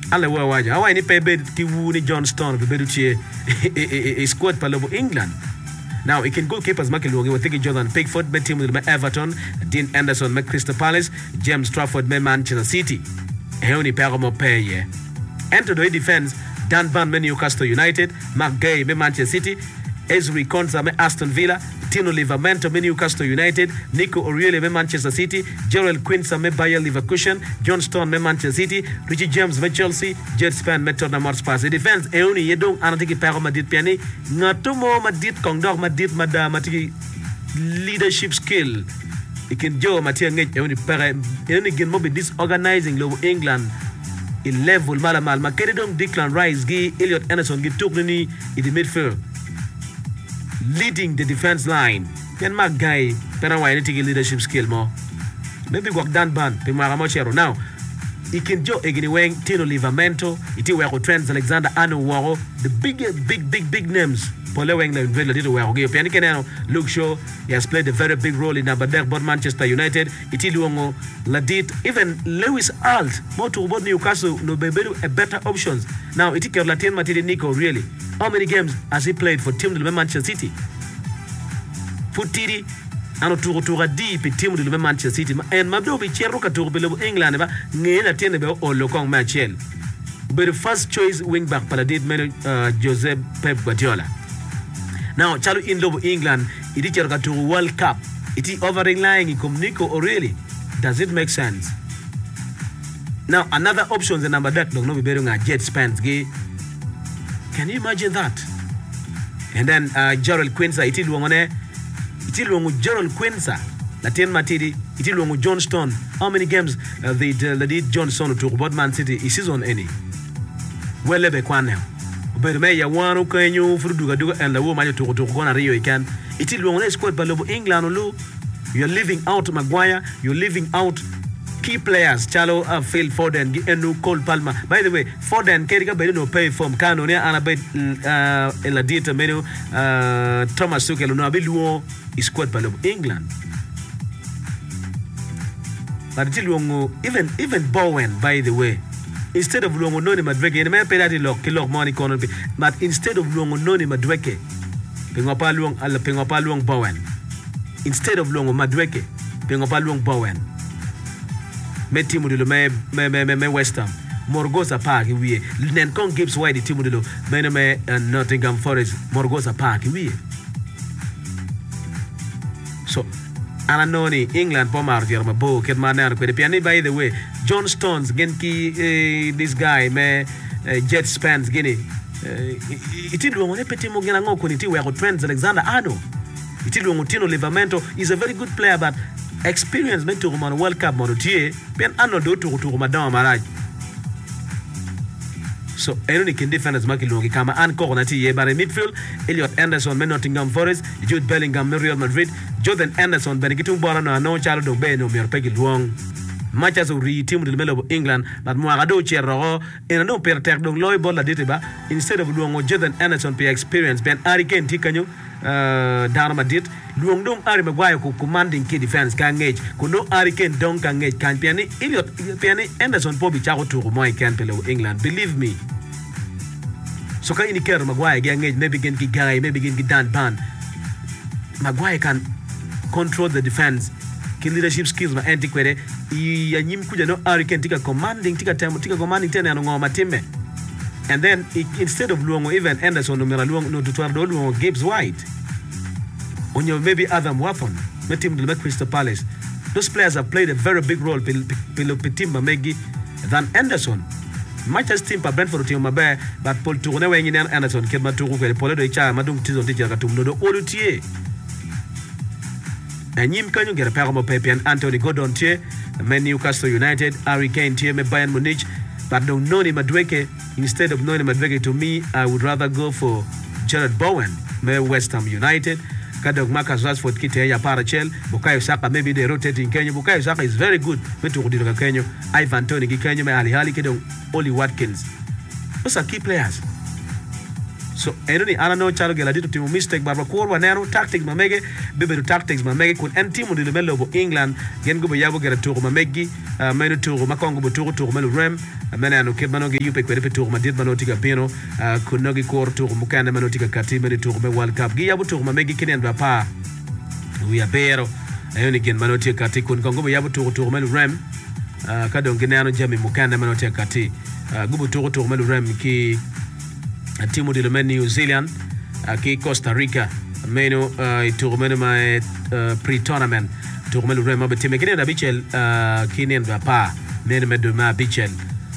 alle wa waja hawa ni pebe ki wuni Johnston be bedu tie a squad pa lobo England. Now, it can goalkeepers Makilugi with Thinking Jordan Pickford, team with Everton, Dean Anderson, Crystal Palace, James Trafford, Manchester City. Heoni Peramo Peye. Enter the defense, Dan Ban, Newcastle United, Mark Gay, Manchester City, Ezri Konza, Aston Villa, Tino Livramento, Newcastle United, Nico Oriole, Manchester City, Gerald Quinza, Bayer Leverkusen, John Stone, Manchester City, Richie James, Chelsea, Jet Span, Tottenham Hotspur. The defense, Euni, Yedong, Anatiki Paro Madrid Piani, Natumo Madrid Kongdor Madrid Matiki leadership skill. It can Joe Matia Ngate, Euni Gin Mobi disorganizing Lobo England. In level Malamal, Makedon, Declan Rice, Gay, Elliot Anderson, Gay Tukuni in the midfield. Leading the defense line. Ken Mark Guy, Penawa, anything leadership skill more. Maybe work Dan Ban, Pimaramochero. Now, he can joke again, Tino Livramento, Iti Wero Trends, Alexander Waro, the big names. Pole England, very little Wero. Pianicanano, Luke Shaw, he has played a very big role in Aberdeen, but Manchester United, Iti Luongo, Ladit, even Lewis Alt, more to about Newcastle, no better options. Now, Iti Latin Matidi Nico, really. How many games has he played for Team de Manchester City? Futiri, ano turo deep Team de Manchester City, and Mabdo be Cheroka to below England, Nina Tenebe or Lokong Machel. But the first choice wing back Paladid Jose Pep Guardiola. Now, Chalu in Lobo England, it is to World Cup. It is overing lying in Nico O'Reilly. Does it make sense? Now, another option is the number that don't know be bearing a jet spans gay. Can you imagine that? And then Gerald Quinza, it is Gerald Quinza, Latin Matidi, it is Johnston. How many games did Johnston to about Man City? Is season any? Well, lebe kwana. But me ya wanu kanyo fuduga and the woman to gona Rio can. It is long squad balobo England lu. You're leaving out Maguire, you're leaving out key players. Chalo Phil Foden, Enu Cole Palmer. By the way, Foden Kerika Bedino pay from Kano near Anabed Eladita Menu Thomas Tuchel no abiluo is squad balobo England. But it is even Bowen, by the way. Instead of Luongo Noni Madweke, and may pay that kilo money corner, but instead of Luongo Noni Madweke, Pingapa Luong Bowen. Instead of Luongo Madweke, Pingapa Luong Bowen. Metimulo me West Ham. Morgosa Park, we Nencon Gibbs White, Timulo, Mename and Nottingham Forest, Morgosa Park, we. So, Ananoni, England, Pomar, Yermabo, Kedmanan, Quedepiani, by the way, John Stones, Genki, this guy, Jet Spans, Guinea. It is one Petimo Ganango, Kuniti, where trends Alexander Arnold. It is Tino Livramento is a very good player, but experience meant to Roman World Cup Monotier, Pen Anodo to Madame Maraj. So, Ernie can defend as Makilungi Kama and Coronati, but in midfield, Elliot Anderson, Nottingham Forest, Jude Bellingham, Real Madrid, Jordan Anderson, Benekitu Borano, no child of Ben, or Peggy Luong. Much as we team in the middle of England, but Muagado Cherro, and no pair tag don't loy bola ditiba, instead of Luong Jordan Anderson, pay experience, Ben Ariken Tikanyu, Darmadit, Luong Dong Ari Maguire, who commanding key defense, can age, could no Ariken Dong can age, can Piani, Elliot Piani, Anderson, Bobby Chago to Romoy can below England, believe me. So can you care Maguire, gang age, maybe get guy, maybe get Dan Ban. Maguire can control the defense. Leadership skills ma antiquated yanyim kuja no Ariken tika commanding tika commanding tena no ngoma time. And then instead of Luongo, even Anderson no mera Luongo no tutuardo Luongo Gibbs White on your maybe Adam Wapon met him to Crystal Palace. Those players have played a very big role Pilo Pitimba Megi than Anderson. Much as team pa Brentford team mabe but Paul Tourne wengi Anderson kema turu kwa Paul do icha madung tizo ticha katumno do olutie. And Yim Kanyu get a Paramo Pepe and Anthony Gordon Tier, Newcastle United, Harry Kane Tier, Bayern Munich, but don't know him Madweke. Instead of knowing Madweke, to me, I would rather go for Jared Bowen, West Ham United, Kadok Marcus Rashford, Kiteya Parachel, Bukayo Saka, maybe they rotate in Kenya. Bukayo Saka is very good. Metu Kenya, Ivan Tony, Kenya, Ali Hali, Kedong, Oli Watkins. Those are key players. So, I don't know, Chalo Geladito to mistake, but Wanero, tactics, Mamege, Bibi tactics, Mamege, could end team in the middle of England, Gengo Yabo get a tour Mamegi, meno tugo makongo tugo melo rem mena no ket mano gi yupe kwere tugo madit mano tika pino kuno gi kor tugo mukanda mano tika kati meno tugo me World Cup gi yabu tugo mamegi kinen ba pa we abero ayoni gen mano tika kati kun kongo yabu tugo melo rem kadon ginano jami mukanda mano tika kati gubu tugo melo rem ki timu de New Zealand ki Costa Rica meno tugo meno ma pre-tournament tugo melo rem ba timu kinen da bichel kinen ba pa meno me de ma bichel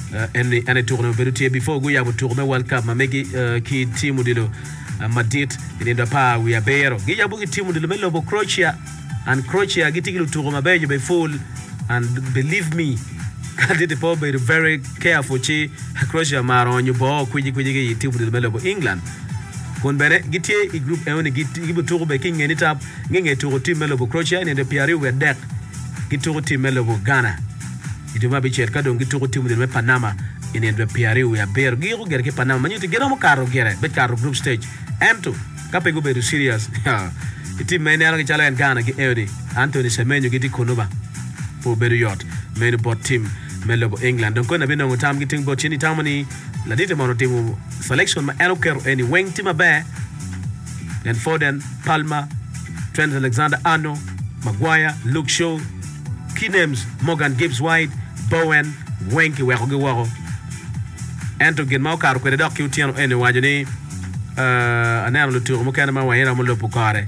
ene tourno berutie before go yabo tourno World Cup mamegi ki timu dilo Madrid inenda pa we abero gi yabo ki timu dilo melo Croatia and Croatia gitigilu tourno mabejo be full and believe me kadi de po be very careful chi Croatia maronyo bo kuji gi timu dilo melo England kon bere gitie I group ene gibu tourno be king eni tap ngenge tourno timu melo Croatia inenda piari we dek gitourno timu melo Ghana ituma bicher kadon gitugo timu de Panama inendwe piari we aber gigo gerke Panama manyuti gero mo karo gere bet karo group stage M2 kapego be serious iti menera ke chala en Ghana ki Eudi Anthony Semenyo giti konoba po beru yot menu bot team melo England donc na bino ngotam giting bot chini tamani la dite mono timu selection ma enoker any wing team abe then Foden Palma Trent Alexander-Arnold Maguire Luke Shaw key names Morgan Gibbs-White Bowen Wenki Wekogi Wako Ento gen mau karo kwede dok kiutiano ene wajani anero lutu mukana ma wahira mulo pukare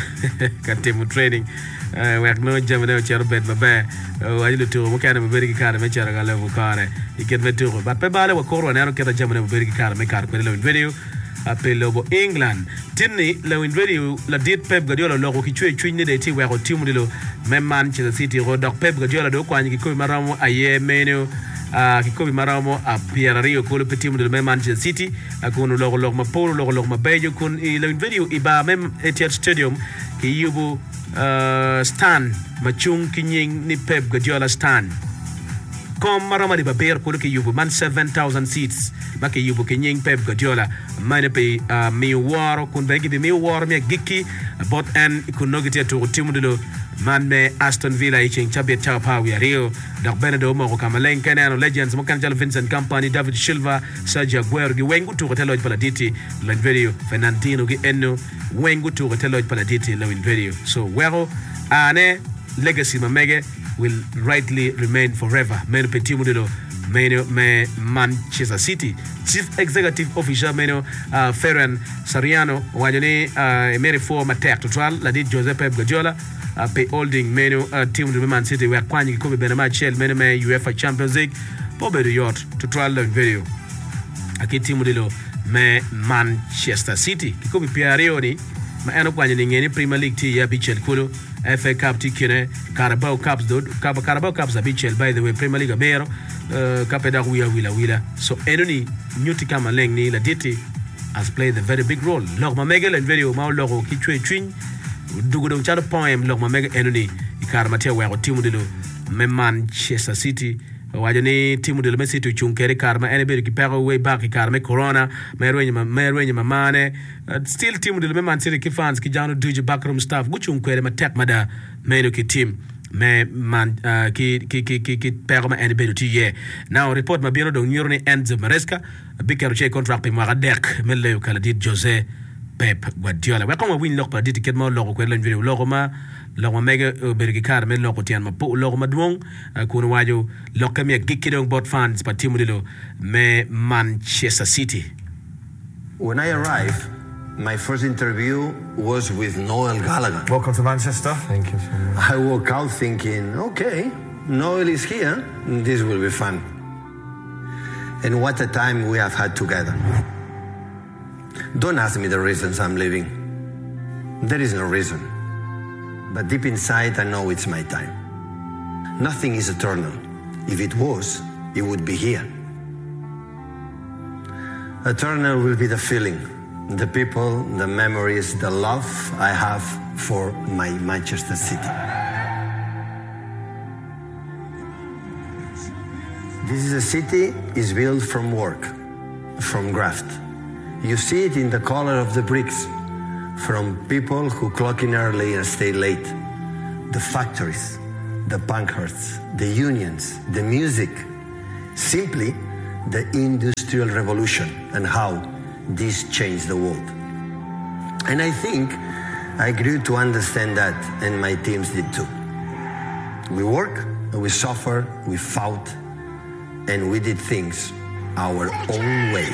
katimu training wek no jamane chero bet babe wajili lutu mukana mberi kare me chero gale pukare iket betu ba pe bale wakoro anero keda jamane mberi kare me kare kwede lo video apelo bo England tinni lo video la dit Pep Guardiola lo ki chwe ni de ti weko timu dilo me Manchester City ro dok Pep Guardiola do kwani ki ko maramo aye meno kikobi maramo a Pierre ko le timu de Manchester City akono logo ma polo logo ma bejo kun lo video iba mem Etihad Stadium ki yubu stand machung kinying ni Pep Guardiola stand kom marama di baber ko ke yubu man 7,000 seats make yubu kinying Pep Guardiola mane pe mi waro kun begi bi mi waro mi giki bot en kunogiti to timu de man me Aston Villa iching chabia tau pa we Rio dak Benado mo ko kamalen kenano legends mo kan jalo Vincent Kompany David Silva Sergio Aguero gi wengu to telo paladiti lan video Fernandinho gi enno wengu to telo paladiti lan video so wero ane legacy mamege will rightly remain forever men petimu de meno me Manchester City Chief Executive Officer meno Ferran Soriano wajoni emeri for matek total la dit Josep Pep Guardiola pe holding meno team de Man City we kwani ko be benama Chelsea meno me UEFA Champions League po be yacht total la video aki team de lo me Manchester City ko be Pierre ni ma eno kwani ni ngeni Premier League ti ya bichel kulo FA Cup ti kine Carabao Cups do Carabao Cups bichel by the way Premier League bero kapeda wila so enoni nyuti kama leng ni la diti has played a very big role log ma mega len video ma logo ki chwe twin dugu do chado poem log ma mega enoni ikar matia wa timu de lo me Manchester City wajani timu de lo City chunkere karma ene be ki pego way back karma corona merwenye mane still timu de lo Man City ki fans ki jano duje backroom staff gu chunkere ma tek mada meno ki team me man ki perma en bedo ye now report ma bieno do nyurni Enzo Maresca bikero che contract pe ma dek melle kala dit Jose Pep Guardiola we comme win lok pa dit ket ma lok ko len video lok ma mega bergi kar me lok tian ma po lok ma dwong ko no wajo lok me gikidong bot fans pa timu dilo me Manchester City. When I arrived, my first interview was with Noel Gallagher. Welcome to Manchester. Thank you so much. I woke out thinking, okay, Noel is here, this will be fun. And what a time we have had together. Don't ask me the reasons I'm leaving. There is no reason. But deep inside, I know it's my time. Nothing is eternal. If it was, it would be here. Eternal will be the feeling, the people, the memories, the love I have for my Manchester City. This is a city is built from work, from graft. You see it in the color of the bricks, from people who clock in early and stay late. The factories, the pancards, the unions, the music, simply the industrial revolution and how this changed the world. And I think I grew to understand that, and my teams did too. We work, we suffer, we fought, and we did things our own way.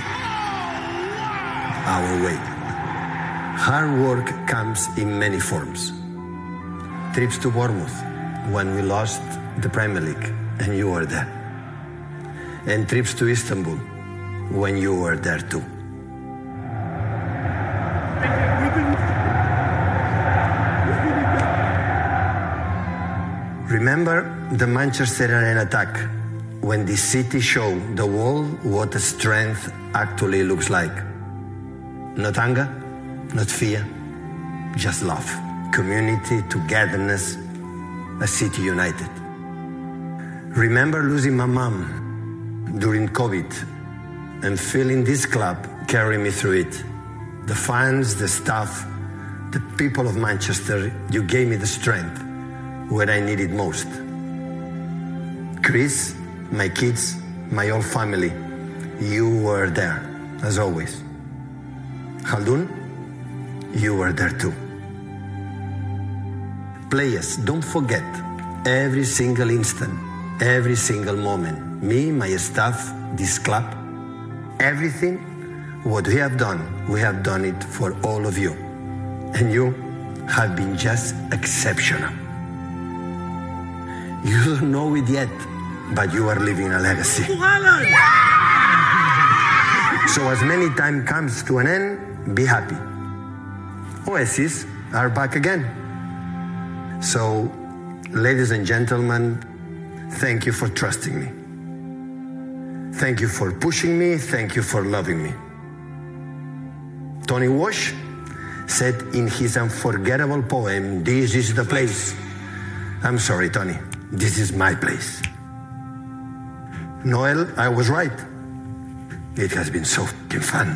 Our way. Hard work comes in many forms. Trips to Bournemouth when we lost the Premier League and you were there. And trips to Istanbul when you were there too. Remember the Manchester Arena attack when the city showed the world what strength actually looks like. Not anger, not fear, just love, community, togetherness, a city united. Remember losing my mom during COVID and feeling this club carry me through it. The fans, the staff, the people of Manchester, you gave me the strength where I need it most. Chris, my kids, my whole family, you were there, as always. Khaldun, you were there too. Players, don't forget every single instant, every single moment. Me, my staff, this club, everything, what we have done it for all of you. And you have been just exceptional. You don't know it yet, but you are leaving a legacy. So as many time comes to an end, be happy. Oasis are back again. So, ladies and gentlemen, thank you for trusting me. Thank you for pushing me. Thank you for loving me. Tony Walsh said in his unforgettable poem, "This is the place." I'm sorry, Tony. This is my place. Noel, I was right. It has been so fucking fun.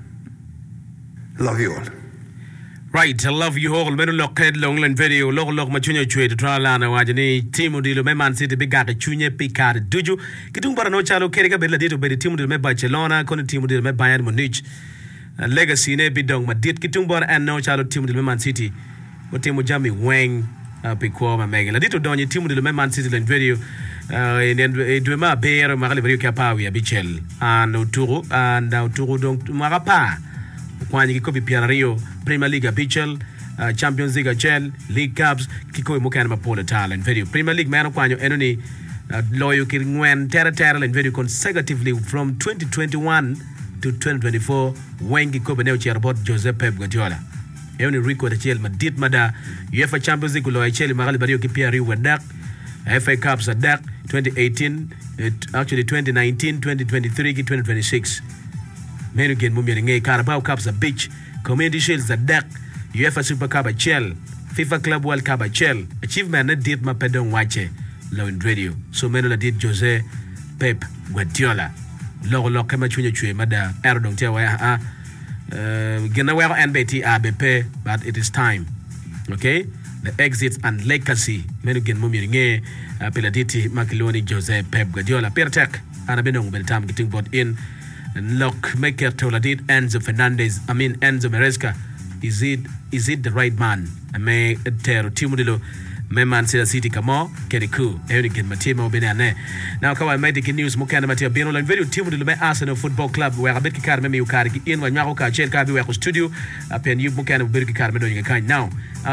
Love you all. Right, I love you all. Menu lock head long line video. Log machunya chwe to try lana wajani. Timu dilo me Man City big gata chunye pikar duju. Kitung para no chalo kereka bela dito bedi timu dilo me Barcelona. Kone timu dilo me Bayern Munich. Legacy ne bidong madit kitung bara and no chalo timu dilo me Man City. What timu jami weng. Pikwa mamega la dito donye timu dilo me Man City len video edwe ma beer makale video kapawi ya bichel and uturu donc marapa kwani kikopi pia Rio Premier League bichel Champions League chel League Cups kiko mokana mapola talent video Premier League man kwanyo enoni loyo kirngwen terra len video consecutively from 2021 to 2024 wengi ko beneo cherbot Jose Pep Guardiola Eoni Rico de Chel Madrid Mada UEFA Champions League lo Chel Magali Bario Kipia Rio Wadak FA Cups Dak 2018 actually 2019 2023 2026 Menu gen mumia nge Carabao Cups Beach Community Shields Dak UEFA Super Cup Chel FIFA Club World Cup Chel achievement na dit ma pedon wache lo in radio so menu la dit Jose Pep Guardiola lo kama chunye chwe mada Erdong tewa Genawero NBT ABP, but it is time. Okay? The exits and legacy. Menu gen mumi nge Peladiti Makiloni Jose Pep Guardiola. Pertek Anabinong Beltam getting bought in. Lock maker Toladit Enzo Fernandez. Enzo Maresca. Is it the right man? Me Tero Timudilo. Me Man City Kamo Keriku Erikin Matimo Benane. Now kawa medical news mukana Matio Bino and very team with the Arsenal Football Club where a bit car me ukari in when Maroka Chen Kabi where studio pen you mukana Birki Carmelo you kind now.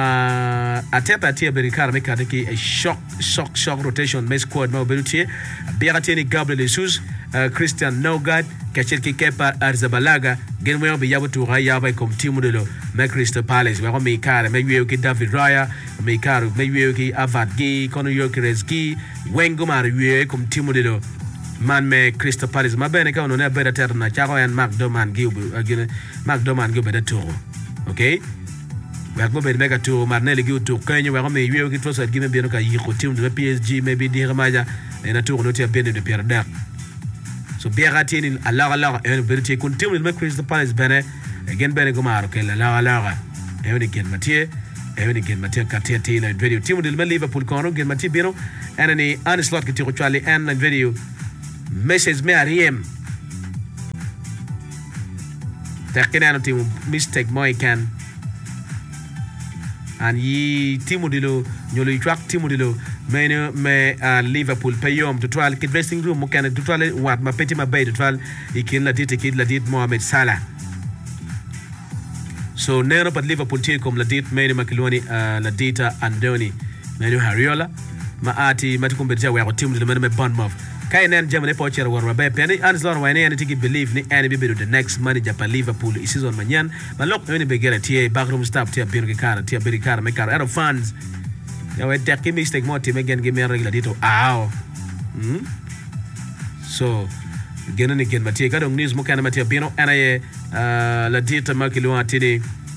Ateta Tia Berikar Mekadeki a shock rotation me squad mobility Beratini Gabriel Jesus Christian Nogard Kachelki Kepa Arzabalaga Genwell be able to Raya by com Timudilo me Crystal Palace where me car me David Raya me car me Avadgi, Conor Yokereski, Wengomar, come Timudilo, man me Crystal Palace, my Beneca, no better terna, Charo and McDoman Gilbert tour. Okay? We are going to make a tour, Marnelli go to Kenya, where me you get was given Benoka Yiko team to the PSG, maybe Diramaja, and a tour not yet been in the Pierre. So Biaratin in Alara and Bertie continue to make Crystal Palace Bene, again Benegomar, okay, Lara, Eunic and Mathieu. Even again, Matia Katia Taylor and video. Team will Liverpool corner, get Matia Bino, and any Anslot Kitty Charlie and video. Message me Ariem. Takinano team mistake Moy can. And ye Timodilo, Noli track Timodilo, menu me Liverpool payom to trial kid dressing room, Mokana to trial what my petty my bay to trial, he can let it kid Ladit Mohamed Salah. So Nero but Liverpool Tilcom Ladit, Menu Maciloni, Ladita Andoni, Menu Hariola, Maati, Matukumbeja, where team the Menu Bournemouth. Kainan Germany poacher war mabe penny Anslor Wayne and tiki believe ni any be the next manager pa Liverpool season manyan but look any be get a backroom staff tia Birki car tia Birki car make car out of fans you know take mistake more team again give me a regular dito so again and again Matia got on news mukana Matia Bino and I Ladita Makilo Atini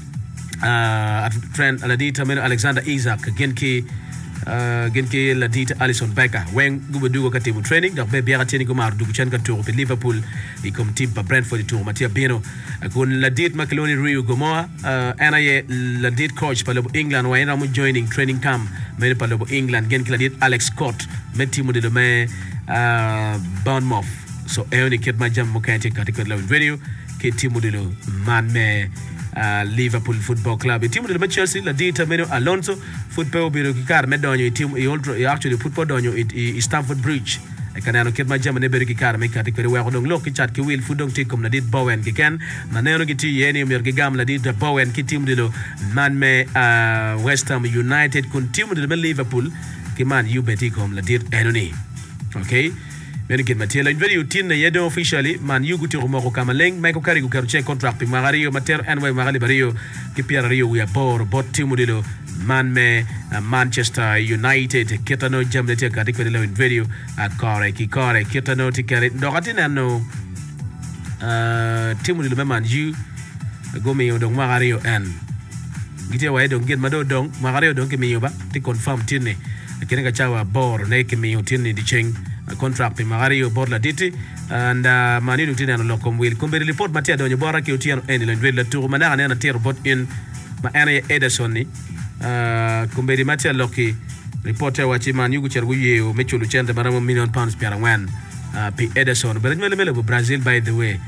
Trent Ladita Alexander Isaac again key Genki Ladita Alison Becker when Gubudugo Katibu training, the baby Atenico Mardu Chanka tour with Liverpool, he come team pa Brentford tour, Matia Bino, Gun Ladit Macaloni Rio Gomoa, Anaye Ladit coach Palobo England, why I'm joining training camp, made Palobo England, Genki Ladit Alex Scott, Metimu de Dome, Bournemouth. So, Eoni Kid Majam Mokanti Katikala video, Kitimu de Man me. Liverpool Football Club. A team of the Chelsea, Ladita Meno Alonso, football bureau car medonio team actually football donio it Stamford Bridge. I can now get my German Berry car make a very well on look chat ki will food don't take come Ladit Bowen Kikan, Manero Giti Yeni Mergam Ladita Bowen Kitim Dido Man me West Ham United continue to Liverpool Kiman you beticom Ladit Enoni. Okay? When you get material in video, tin yedo officially, man you go to Romoko Kamaleng, Michael Carrigo check contract with Magario Mater and Magali Barrio, Kipia Rio, we are bored, bot Timudilo, man me Manchester United, Kitano Jamlete Katikolo in video, Kore, Kitano Tikari, Doratinano, Timudilo man you go me on Magario and get away, don't get Mado Dong, Magario don't give me over, to confirm Tinny, I can't get our board, naked me on Tinny the chain. Contract in Magario Borla Diti and Manidu Tinan Locom will come report Matia Donio Bora Kiotian and Villa to Manana and a tear bot in Maana Edisoni. Kumberi Matia Loki reporter Wachiman Yugucher Mitchell Lucente Maramo £1 million per one P. Edison, but Melo Brazil by the way.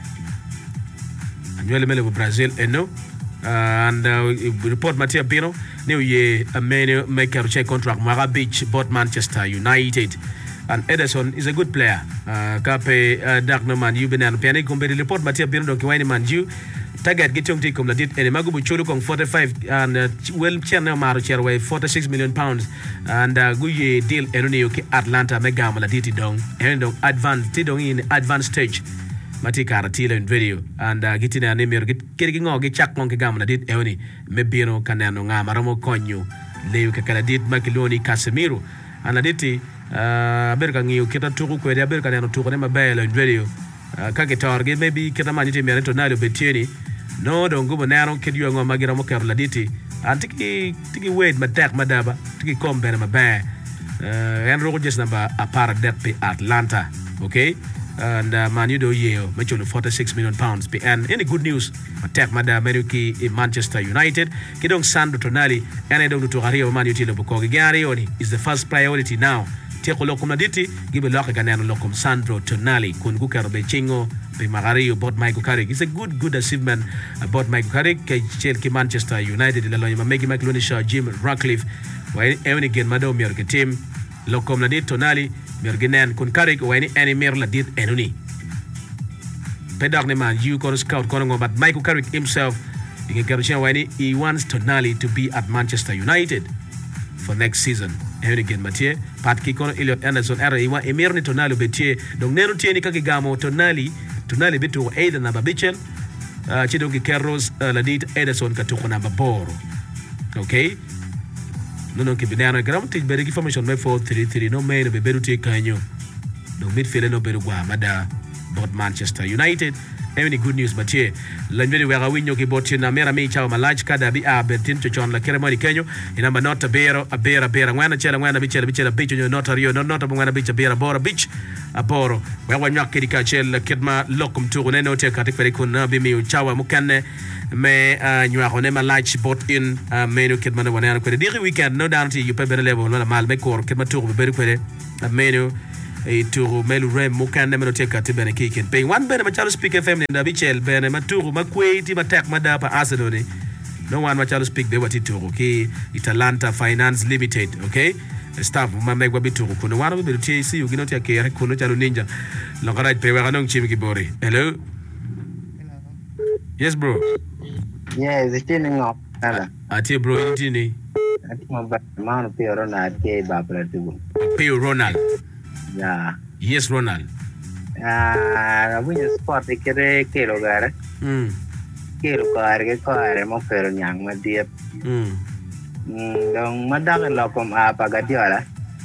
And Melo Brazil and no. And report Matia Pino, New Year a menu maker check contract Mara Beach bought Manchester United. And Edison is a good player. Kape Darkman, you been and Pianic, report Matia Pino, Kiwani Manju, Tagat Gitum Tikum, Ladit, and Magubu Churukong 45 and well Channel Marucher way £46 million. And Guye deal Erunioki Atlanta Megam Laditi Dong, and advanced Tidong in advanced stage. Matikara Tila in video and getting an emir getting on get chak monkey gamma did Eoni, Mebino Canano Maramo Conyu, Leo Cacaladit Maciloni Casemiro, and Aditi Bergang you Kita Tuku, where Bergano took them a bell in video. Kagetar, maybe Kitamaniti Merito Nalo Bettieni. No, don't go banana, kid you on Magiramoka Laditi. And tiki wait, Madak Madaba, tiki come better my bear. And Rogers number a paradepi Atlanta, okay? And Manudo Yeo, Mitchell £46 million. And any good news, attack Madame Meruki in Manchester United, Kidong Sandro Tonali, and I don't know to Hario Manutilo Bukogari is the first priority now. Teko Locum Aditi, give a lock again and Locum Sandro Tonali, Kunguka Bechingo, Magario, bought Michael Carrick. It's a good achievement about Michael Carrick, Chelsea Manchester United, Maggie McLunisha, Jim Ratcliffe, while any again Madame York team, Locum Nadit Tonali. Merginan kun karik o any mer ladit enuni. Pedagne man you can scout konongo but Michael Carrick himself he wants Tonali to be at Manchester United for next season. And again Mathieu Pat Kikono Elliot Anderson era iwa emirni Tonali betie donc nenu tieni kakigamo Tonali bitu either namba Bichel chidongi Carlos ladit Ederson katuko namba Boro. Okay? No kibinano gram take better information by 433 no main be better take kanyo no midfielder no better mada but Manchester United any good news but here lanjeni wega winyo ki botina mera mi chawa malach kada bi abetin to chon la keremo Kenyo inamba not abera ngwana chela ngwana bichela bicho nyo not rio not ngwana bicha bera bora beach aboro wewa nyaka dika chel kidma lokum tu ne no te katikere kun bi mi chawa mukane me nywa ne malach bot in menu kidma ne wana ko diri weekend no down to you pe bere level wala mal me kor kidma tu be ko menu to melu rem mukane meno te katibene kikin pe one bene machalo speak fm ne bichel bene maturu makweti matek madapa asadoni no one machalo speak be watituru ki Italanta Finance Limited okay staff mamegwa bituru kuno wana be TC ugino te kere kuno chalo ninja lo garage pe wa nong chimi kibori hello yes bro yes it's in up ati bro intini ati mabba mano pe Ronald ke babra tu pe Ronald yeah yes Ronald abunya sport kere kero gara kero kare mo pero nyang madiep dong madak lokom apa gadiola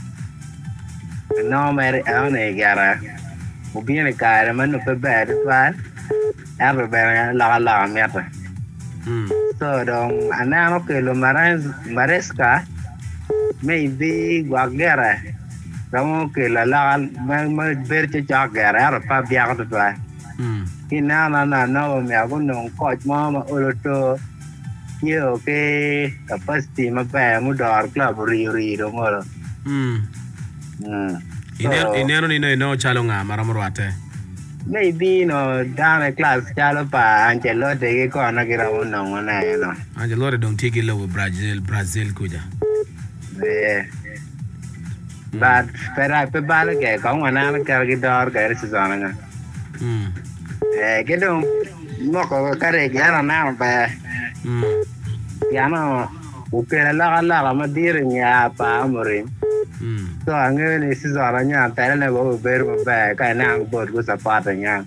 no mere ane gara ubine kare manu pe bad twan ave be la meta so dong anano ke lo mareska maybe guagera Ramo ke la ma berche chagera pa biago to twa ina na me ago no coach mama oloto yo ke capacity ma pa mu dor club ri do ngolo inero ni no chalo nga maramoro ate maybe no down class chalo pa Ancelotti ke ko na kira no na no Ancelotti don't take it low Brazil kuja yeah but pe bala ke ko wana ka ki dor ka ri sana nga ke do mo ko kare ke ana na pa ya no u ke la ma dir nya pa amore so ange ni si sana nya ta le bo ber ba ka na bo ko sapata nya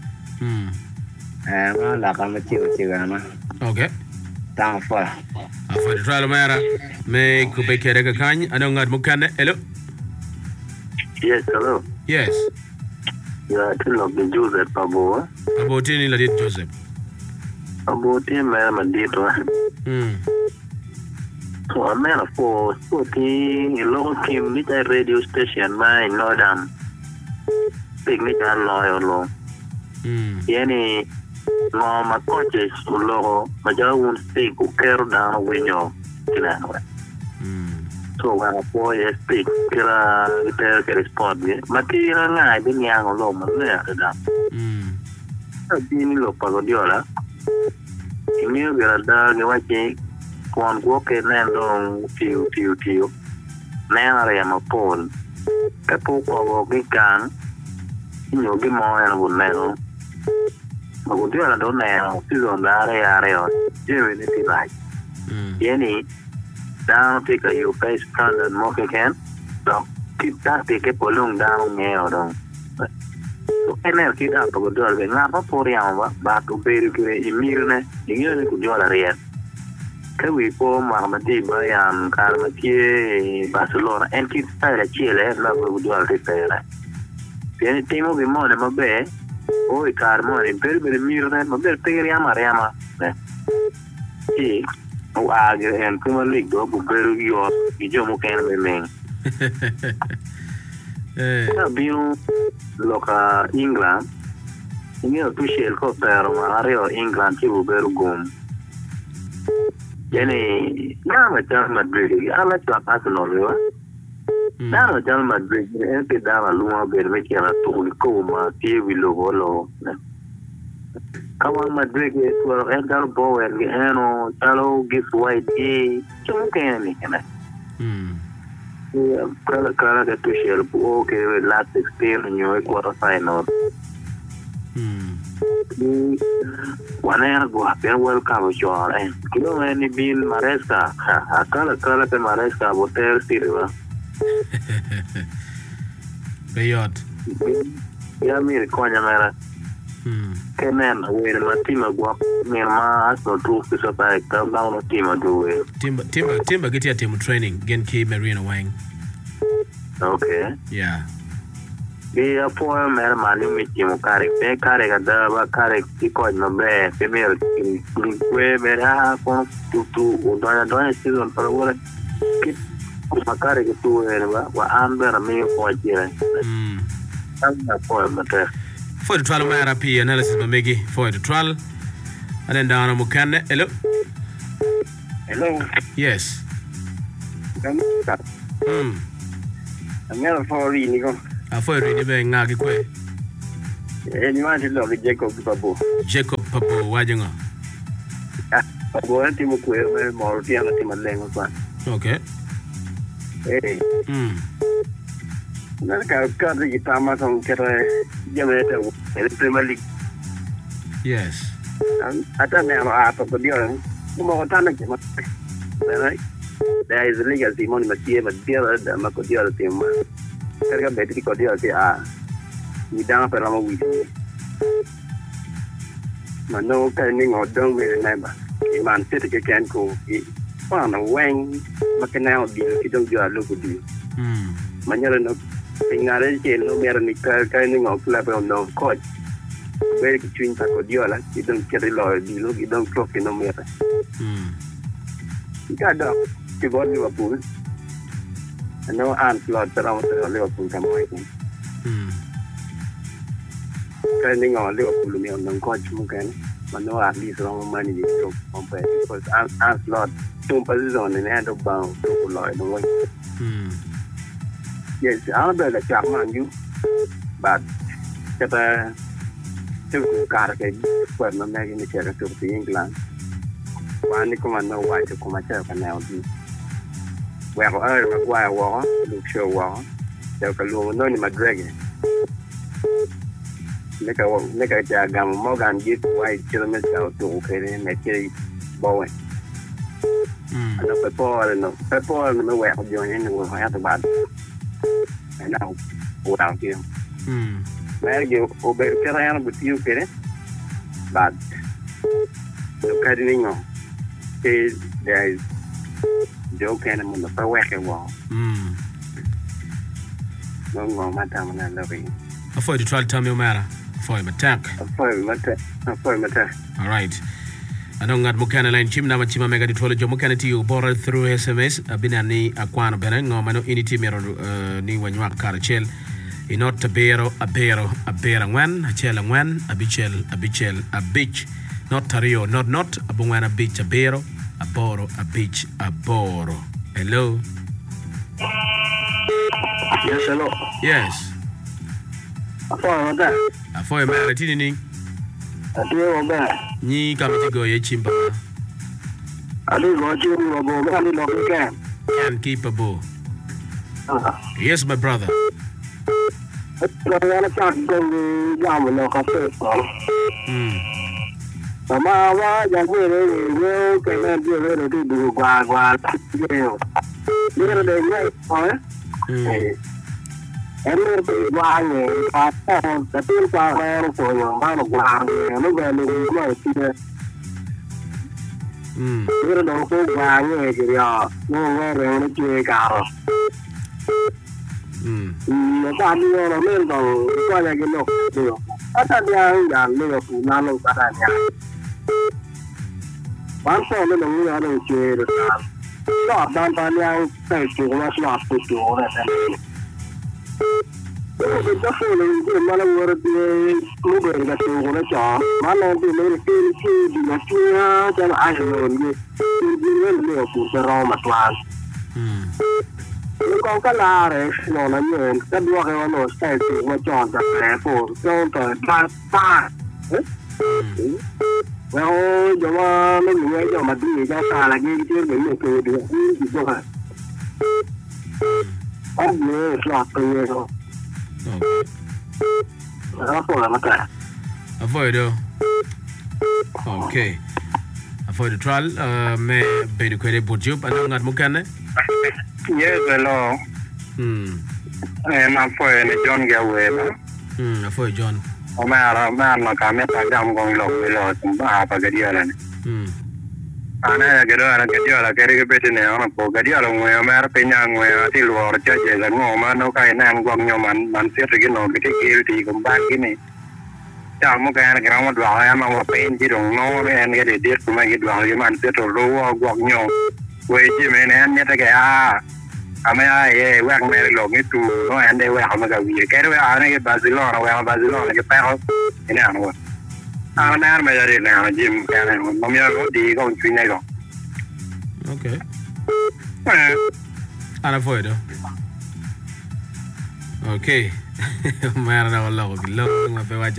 ma la ka ma chi na okay down for afa trial mera me ku be kere ka kan anonga mukane hello. Yes, hello. Yes. Yeah, I love the Joseph Pabo. About any la Joseph. About him, I'm a dito. So a man of course, putting a local little radio station, my northern picnic and loyal. Yani, no, my coaches, logo, my job won't speak, who care down with you. So when a boy speak, kira kita respond dia. Mati ngai bin yang lo mana ada. Tapi ni lo pago dia lah. Ini berada ni macam kuan gua kena dong tiu. Nang area mapol. Kapu pago gikan. Ini ogi mau yang bunelo. Pago dia lah dong nang tiu area. Jadi ni tidak. Jadi down take a you face front and mock again. So keep that take a polong down near them. So energy up to do it. Not for Yama, but to pay to a mirror, you could do a real. Can we pour Mahamadi by Carmatier, Barcelona, and keep style a chile, love would do a repair. The only thing will be more than my bed. Oh, Carmon, very mirror, but they're paying Yama. See. Oh, and Kuma League, go to your Ijomo can remain. Being local England, you appreciate Copper, Mario, England, you will go. Jenny, now I tell Madrid, I like to pass an order. Now I tell Madrid, and pay down a luma, be making a tool, coma, TV logo. Come on, Madrid, well, Edgar Bowen, Gano, Chalo, gives white, Chunky, Color to share, okay, with last 16 in your quarterfinal. One year go up and welcome to your end. You know, any bill Maresca, a color to Maresca, Hotel Silva. Bayot. Yeah, me, the Quanamera. Kenan, where my team of work, me and my husband proof to survive, come down a team of do it. Timber, get your team training, get Key Marina Wang. Okay. Yeah. Be a poor man, man, you make him carry a daba, carry the coin no bear, female, where better to don't season for a word. Carry the two and what I'm better me for a year. I'm a poor matter. For the trial, my RP analysis, Maggie, for the trial. And then down on Mukane. Hello? Hello? Yes. I'm never for reading. I for reading being Nagikwe. And you want to love Jacob Pabo. Jacob Pabo, Wajanga. Pabo, and Timokwe, more piano to my language. Okay. Hey. Naka cut the guitar on Kera Yameta, Premier League. Yes. I don't know half of the deal. No more time. There is a legal team on Matia, but dealer than Macodia team. Kerga Betty Codia, we down for a week. No turning or don't remember. A man said you can't go. Found a wang, Macanal deal, you don't do a look at you. Manera no thing I no matter any kind of level no coach. Very between Tacodiola, you don't get a lawyer, you don't clock in no matter. You got up, you got Liverpool, and no aunt lot around Liverpool come waiting. Turning on Liverpool, me on the coach, Mukan, but no at least wrong money you compare because aunt lot, 2 positions in hand of bound to lawyer, no way. Yes, I'm better Chapman, you, but get a car when I'm making the check to England. One command no white to come myself and now do. Well, I require war, look sure war. There's a little no in my dragon. Make a diagram Morgan get white kilometers out to okay and make a boy. I know pepper and no way of joining will have about. And now, without him. You obey Carriana with you, Kenneth. But the cutting on there is Joe Cannon on the Pewaka wall. No matter when I love you. I thought you tried to tell me matter for him attack. All right. I don't got Mukana line chim na machima mega ditwolo jo Mukana ti borrow through SMS abinani akwano benang no mano initi mero ni wanywa karachel inot abero ngwan achel ngwan abichel abich not tario not abungwan abich abero aboro abich aboro. Hello. Yes, hello. Yes. Afoy mara tinini. Atiyo ba. Ni kamiti go ye chimba. Ali go chimba bo ali no can keep a bow. Yes, my brother. Con cá la đấy, nó là nhiều cái đua cái nó sẽ tự mà chọnจากแผลโผล่trong tờ baแล้วจะว่าไม่มีไอ้จะมาดีจะตาอะไรที่ที่เหมือนไม่เคยดูที่ตัวอ่ะอ๋อเนี่ยสลับไปเลยครับแล้วพอแล้วมั้ง Avoid okay. Avoid the trial me be the credit bujub anong mukane. Yes, hello. I'm for John Gaway. For John. Oh, man, I'm not coming back. I'm going to look below some bar. I ana ke do ana ke dio la ke ke beti ne ona po ke dio lo ngwe mer pe nya ngwe ti lo ro che je la ngo ma no kai nan gwa nyo man se ke no ke ke ti ko ba ki ni ta mo ka na gra mo dwa ya ma pe ji ro no ne en ke de ku ma ke dwa ya man se to lo gwa nyo we ji me ne ne ta ke a ama ye wa me lo ngi tu no en de wa ma ka wi ke ro ya ne ke Barcelona ke pa ho ina no ana me ya re na jim ka na mo mi ro di ko chi ne ko okay ana foi do okay mara na wala ko lo ma pe wa je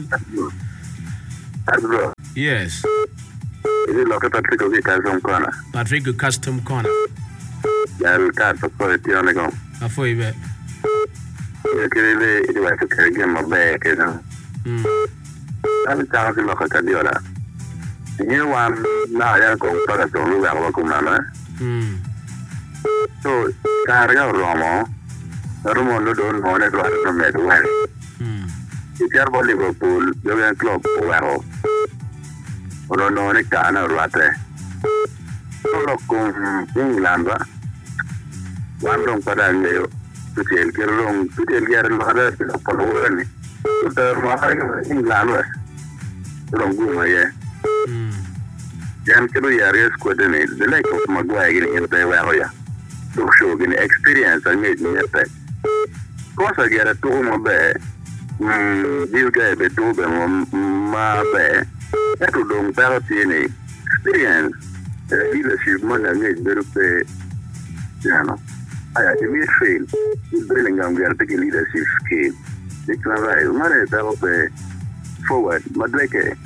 yes Ini lo ke Patrick ke custom corner. Patrick custom corner. Ya el caso por tiene con. A foi be. Ya que le va a ser que me ve que no. Al chao si lo que te dio la. Ni wan na ya con para todo lugar lo con nada. So, carga romo. Romo lo don no le do me do. Y que arbol Liverpool, yo voy al club o Olo no ne kana ruate. Olo con England va. Wandong pada neo. Tutel kerong, tutel ger lo ada por lo ni. Tutel ma ha England va. Rong guma ye. Jam kero yare squad ni. The like of Maguire in the area. To show the experience and made me a cosa che era tu mo be. Dio che be tu be ma be. That would don't bear any experience. Leadership money and very pay. I fail. Bellingham got taking leadership skill. They can rise. Money better pay forward. Madreke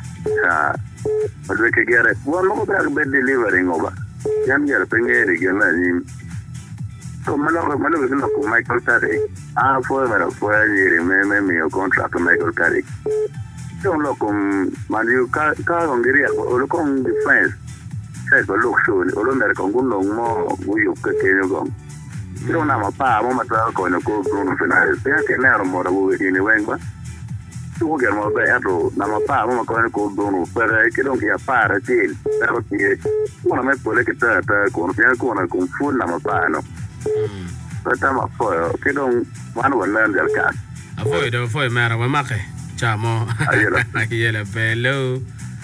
get it. One more back bed delivering over. Yan get a penny again. So Malo is not Michael Carrick. For a year, me a contract to Michael Carrick. Don't look on Manu car on the or look on defense. Said, but look soon, or American go no more. We can go. You don't have a power, Mama Talco and a cold grown finale. They can never more in the Wangba. You get more better. Nama power, Mama Coin cold grown, but I don't get a par at jail. That would be one of my political corner con full Nama Pano. But I'm a foil. You don't want to learn their cat. Avoid matter, we make. Chamo. Ayela bello.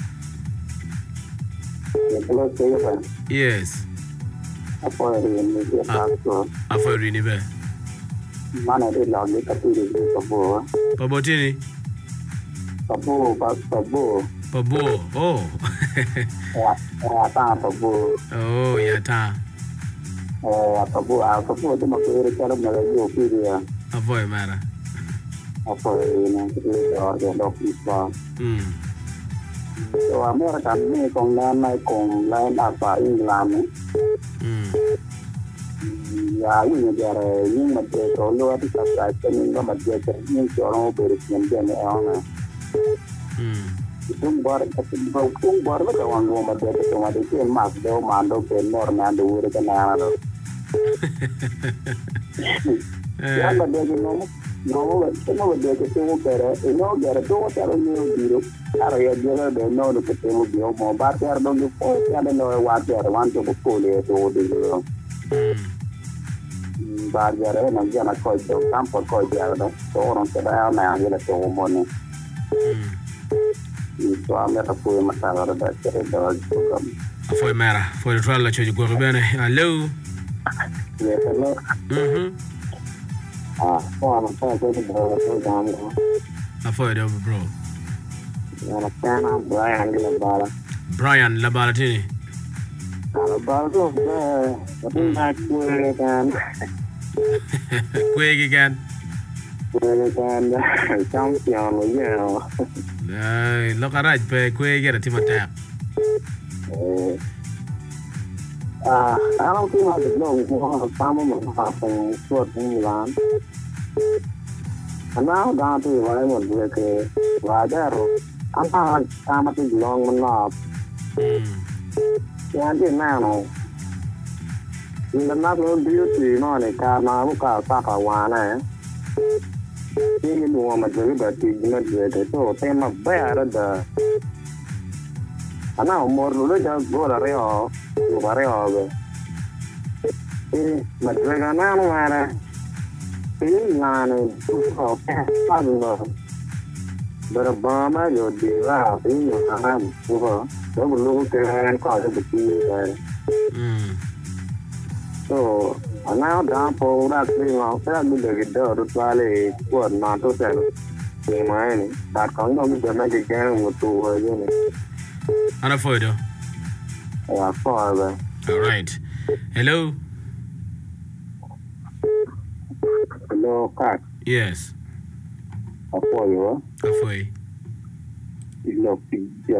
Yes. Apoy rini be. Mana de la ni kapiri pabo. Pabotini. Pabo. Oh. Ya ta pabo. Oh, ya ta. Pabo de ma ko re kala ma yo piri ya. Avoid mara. Apoy ni ke organ of ispa. So America ni con la mai con la apa England. Ya ini jare ni mate to lo ati sa ni ma mate ni choro per siempre ne ona. Tung bar la kawan lo mate to ma de ke mas de mando ke nor na do re kana na. Ya ma de no de que tengo que no de todo pero no diro claro ya de no lo que tengo yo mo va a ser donde fue ya de no va a ser cuánto poco le todo de yo va ya re no ya na coi do campo coi ya no todo no se va na ya le todo mo ne y to a me ta fue matar la da que do foi mera foi tra la choji go bene hello Afoy do bro. Brian Labalatini. Quick again. Look at right, quick get a team attack. I don't think I could know some of short England. And now down to what I want to say, Radar, I'm not long enough. Yeah, I didn't know. In the natural beauty, money, Karnamuka, Saka, one, you know, my liberty, not so, them up better the Ana umur dulu jangan gue dari gue. Ini macam mana mana? Ini mana? Oke, apa? Berbama jadi lah. Ini mana? Bukan. Gue belum keren kau ada begini. So, ana udah pura terima. Saya udah gitu, udah balik. Buat nato saya. Terima ini. Tak kau nggak bisa lagi jangan mutu aja nih. Ana foido. Ya, foido. All right. Hello. Hello, Kat. Yes. Apa ya? Afoi. Ilo